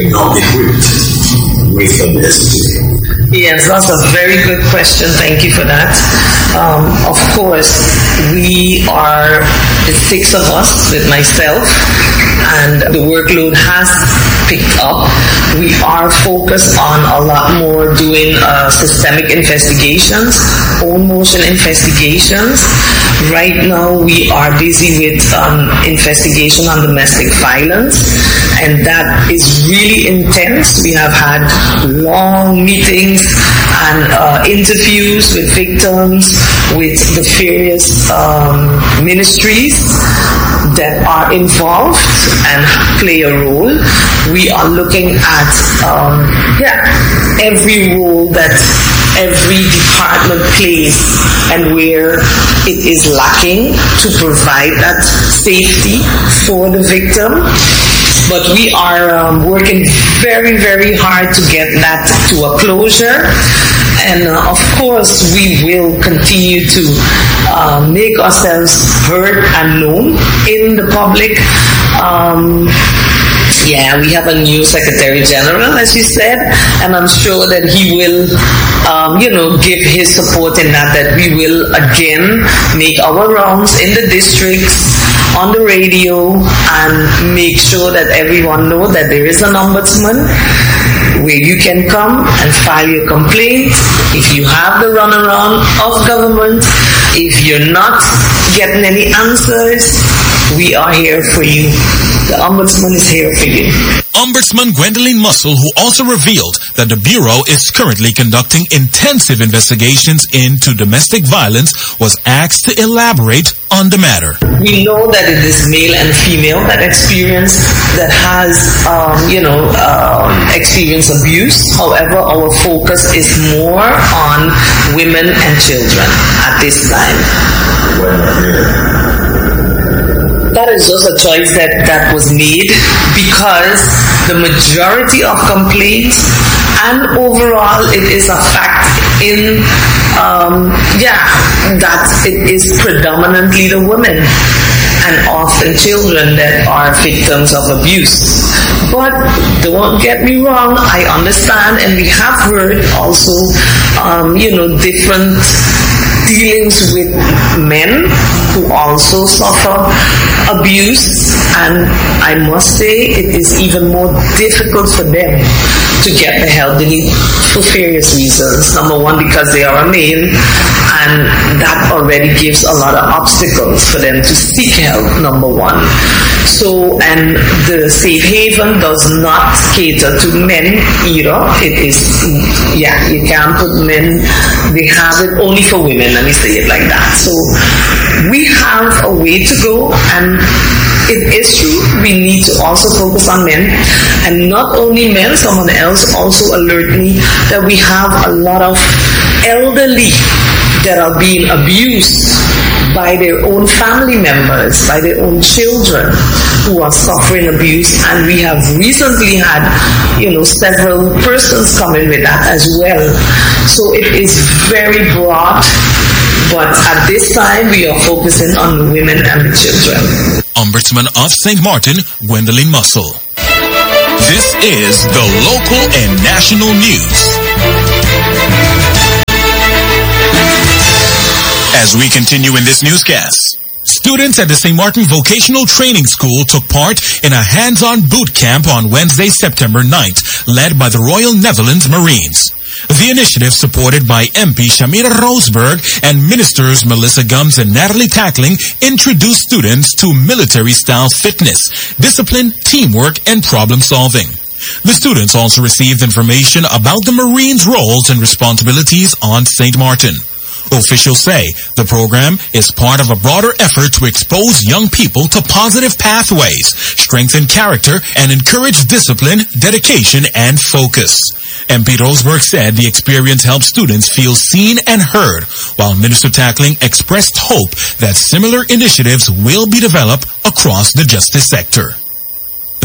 equipped with obesity? Yes, that's a very good question. Thank you for that. Of course, it's 6 of us with myself, and the workload has picked up. We are focused on a lot more doing systemic investigations, own motion investigations. Right now, we are busy with investigation on domestic violence, and that is really intense. We have had long meetings and interviews with victims, with the various ministries that are involved and play a role. We are looking at every role that every department plays and where it is lacking to provide that safety for the victim. But we are working very, very hard to get that to a closure. And of course, we will continue to make ourselves heard and known in the public. We have a new Secretary General, as you said, and I'm sure that he will, give his support in that we will again make our rounds in the districts, on the radio, and make sure that everyone knows that there is an ombudsman where you can come and file your complaint. If you have the runaround of government, if you're not getting any answers, we are here for you. The Ombudsman is here for you. Ombudsman Gwendolyn Mussel, who also revealed that the Bureau is currently conducting intensive investigations into domestic violence, was asked to elaborate on the matter. We know that it is male and female that has experienced abuse. However, our focus is more on women and children at this time. That is just a choice that was made because the majority of complaints, and overall it is a fact that it is predominantly the women and often children that are victims of abuse. But don't get me wrong, I understand, and we have heard also, different dealings with men who also suffer abuse, and I must say it is even more difficult for them to get the help they need for various reasons. Number one, because they are a male, and that already gives a lot of obstacles for them to seek help, number one. So, and the safe haven does not cater to men either. It is, you can't put men, they have it only for women, let me say it like that. So, we have a way to go, and it is true, we need to also focus on men, and not only men. Someone else also alerted me that we have a lot of elderly that are being abused by their own family members, by their own children who are suffering abuse, and we have recently had, several persons coming with that as well. So it is very broad, but at this time we are focusing on the women and the children. Ombudsman of St. Martin, Gwendolyn Mussel. This is the local and national news. As we continue in this newscast, students at the St. Martin Vocational Training School took part in a hands-on boot camp on Wednesday, September 9th, led by the Royal Netherlands Marines. The initiative, supported by MP Shamira Roseberg and Ministers Melissa Gums and Natalie Tackling, introduced students to military-style fitness, discipline, teamwork, and problem-solving. The students also received information about the Marines' roles and responsibilities on St. Martin. Officials say the program is part of a broader effort to expose young people to positive pathways, strengthen character, and encourage discipline, dedication, and focus. MP Roseberg said the experience helped students feel seen and heard, while Minister Tackling expressed hope that similar initiatives will be developed across the justice sector.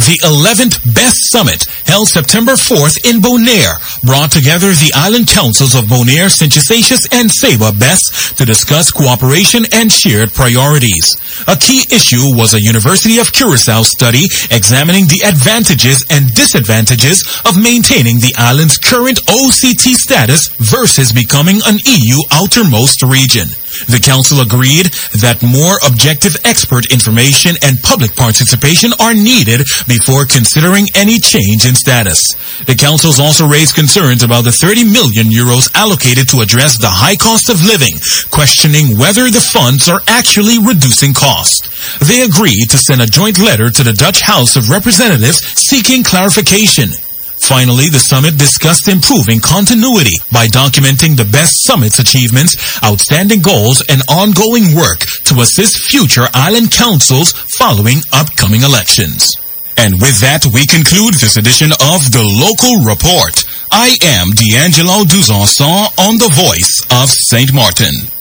The 11th Best Summit, held September 4th in Bonaire, brought together the island councils of Bonaire, St. Eustatius, and Saba Best to discuss cooperation and shared priorities. A key issue was a University of Curacao study examining the advantages and disadvantages of maintaining the island's current OCT status versus becoming an EU outermost region. The council agreed that more objective expert information and public participation are needed before considering any change in status. The councils also raised concerns about the 30 million euros allocated to address the high cost of living, questioning whether the funds are actually reducing cost. They agreed to send a joint letter to the Dutch House of Representatives seeking clarification. Finally, the summit discussed improving continuity by documenting the best summit's achievements, outstanding goals, and ongoing work to assist future island councils following upcoming elections. And with that, we conclude this edition of The Local Report. I am D'Angelo Duzanson on the Voice of St. Martin.